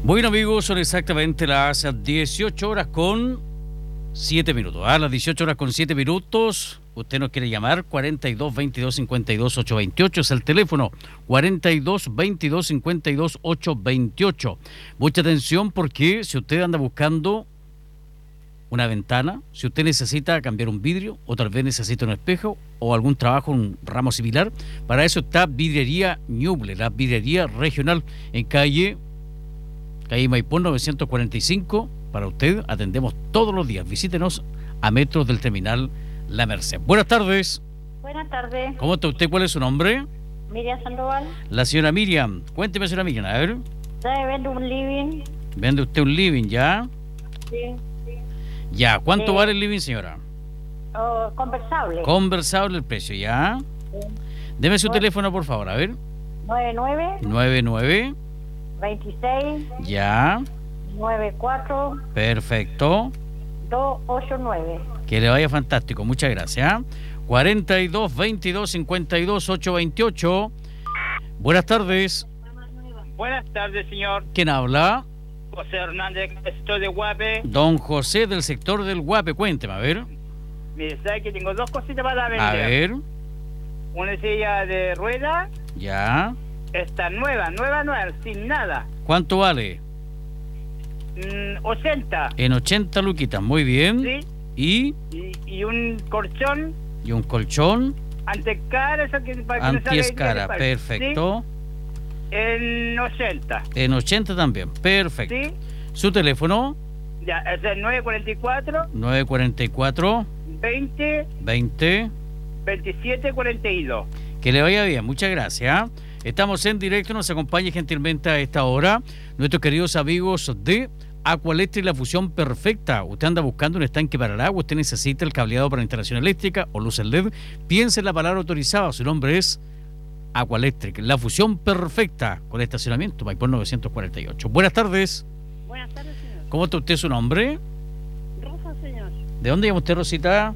Bueno, amigos, son exactamente las 18 horas con 7 minutos. A las 18 horas con 7 minutos, usted nos quiere llamar, 42 22 52 828 es el teléfono, 42 22 52 828. Mucha atención porque si usted anda buscando una ventana, si usted necesita cambiar un vidrio o tal vez necesita un espejo o algún trabajo, un ramo similar, para eso está Vidriería Ñuble, la vidriería regional en calle Maipú 945. Para usted atendemos todos los días. Visítenos a metros del terminal La Merced. Buenas tardes. Buenas tardes. ¿Cómo está usted? ¿Cuál es su nombre? Miriam Sandoval. La señora Miriam. Cuénteme, señora Miriam, a ver. Vendo un living. ¿Vende usted un living ya? Sí. Ya. ¿Cuánto vale el living, señora? Conversable. Conversable el precio, ya. Sí. Deme su teléfono, por favor, a ver. 99 26. 26 Ya. 94 Perfecto. 289. Que le vaya fantástico. Muchas gracias. 42 22 52 828. Buenas tardes. Buenas tardes, señor. ¿Quién habla? José Hernández, sector de Guape. Don José del sector del Guape. Cuénteme, a ver. Mire, sabe que tengo dos cositas para vender. A ver. Una silla de rueda, Ya. está nueva, sin nada. ¿Cuánto vale? 80. En 80 luquitas. Muy bien. Sí. Y un colchón Y un colchón antiescara, eso que para que no salga antiescara. el Perfecto. ¿sí? En 80. En 80 también. Perfecto. Sí. Su teléfono. Ya, es el 944 944 20 20. 27 42. Que le vaya bien, muchas gracias. Estamos en directo, nos acompaña gentilmente a esta hora nuestros queridos amigos de Aqualectric, la fusión perfecta. Usted anda buscando un estanque para el agua, usted necesita el cableado para instalación eléctrica o luces LED. Piense en la palabra autorizada, su nombre es Aqualectric, la fusión perfecta con estacionamiento, Maipú 948. Buenas tardes. Buenas tardes, señor. ¿Cómo está usted, su nombre? Rosa, señor. ¿De dónde llama usted, Rosita?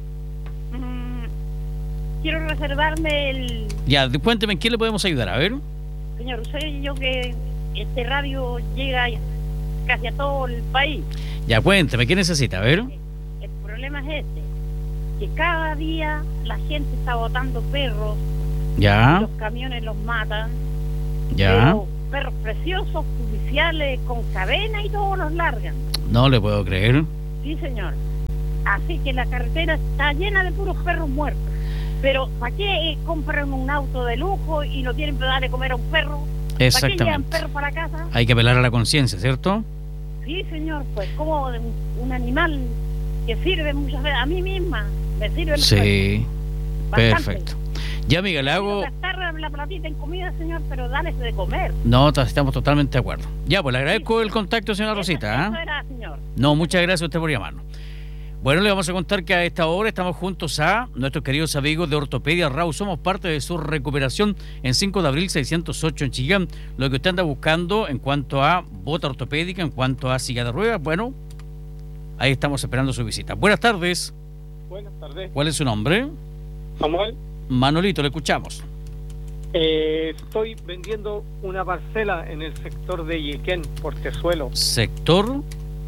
Quiero reservarme el... Ya, cuénteme, ¿en qué le podemos ayudar? A ver. Señor, sé yo que este radio llega casi a todo el país. Ya, cuénteme, ¿qué necesita? A ver. El problema es que cada día la gente está botando perros. Ya. Los camiones los matan. Ya. Pero perros preciosos, judiciales, con cadena y todos los largan. No le puedo creer. Sí, señor. Así que la carretera está llena de puros perros muertos. Pero ¿para qué compran un auto de lujo y no tienen que darle comer a un perro? ¿Para qué llevan perros para casa? Hay que apelar a la conciencia, ¿cierto? Sí, señor. Pues como un animal que sirve muchas veces. A mí misma me sirve. Sí, bastante. perfecto. Ya, amiga, le hago... gastar la platita en comida, señor, pero dale de comer. No, estamos totalmente de acuerdo. Ya, pues le agradezco el contacto, señora Rosita. Eso era, señor. No, muchas gracias a usted por llamarnos. Bueno, le vamos a contar que a esta hora estamos juntos a nuestros queridos amigos de Ortopedia Rau. Somos parte de su recuperación en 5 de abril 608 en Chillán. Lo que usted anda buscando en cuanto a bota ortopédica, en cuanto a silla de ruedas, bueno, ahí estamos esperando su visita. Buenas tardes. Buenas tardes. ¿Cuál es su nombre? Samuel. Manolito, le escuchamos. Estoy vendiendo una parcela en el sector de Yequén, Portezuelo. Sector...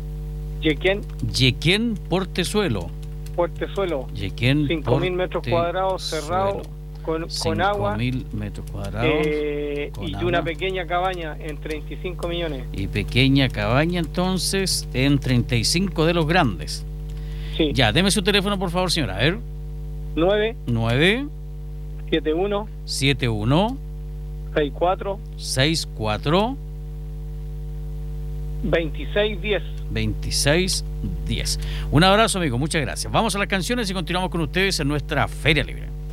Yequén, Portezuelo. Yequén, 5.000 metros cuadrados cerrados con agua. 5.000 metros cuadrados. Y agua. Una pequeña cabaña en 35 millones. Y pequeña cabaña entonces en 35 de los grandes. Sí. Ya, deme su teléfono por favor, señora. A ver. 9 71 64 2610. Un abrazo, amigo, muchas gracias. Vamos a las canciones y continuamos con ustedes en nuestra Feria Libre.